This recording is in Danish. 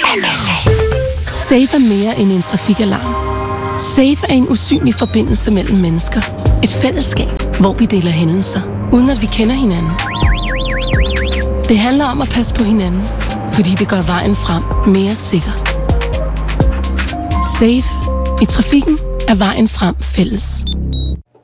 Safe er mere end en trafikalarm. Safe er en usynlig forbindelse mellem mennesker. Et fællesskab, hvor vi deler hændelser, uden at vi kender hinanden. Det handler om at passe på hinanden, fordi det gør vejen frem mere sikker. Safe. I trafikken er vejen frem fælles.